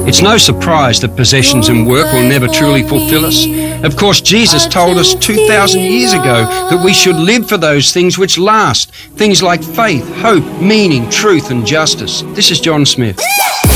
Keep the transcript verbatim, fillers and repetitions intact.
It's no surprise that possessions and work will never truly fulfill us. Of course, Jesus told us two thousand years ago that we should live for those things which last, things like faith, hope, meaning, truth and justice. This is John Smith.